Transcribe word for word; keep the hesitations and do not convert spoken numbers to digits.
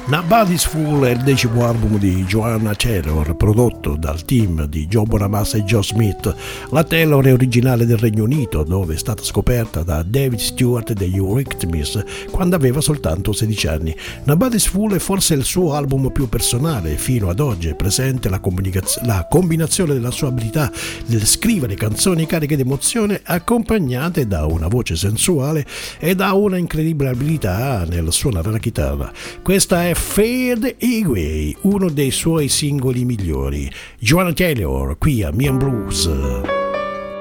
Nobody's Fool è il decimo album di Joanna Taylor, prodotto dal team di Joe Bonamassa e Joe Smith. La Taylor è originale del Regno Unito, dove è stata scoperta da David Stewart degli Eurythmics quando aveva soltanto sedici anni. Nobody's Fool è forse il suo album più personale fino ad oggi, è presente la, la combinazione della sua abilità nel scrivere canzoni cariche di emozione accompagnate da una voce sensuale e da una incredibile abilità nel suonare la chitarra. Questa è Fade Away, uno dei suoi singoli migliori. Joanna Taylor qui a Me and Blues.